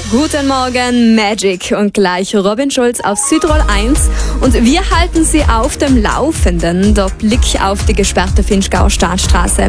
Guten Morgen, Magic und gleich Robin Schulz auf Südtirol 1 und wir halten Sie auf dem Laufenden. Der Blick auf die gesperrte Vinschgauer Staatsstraße.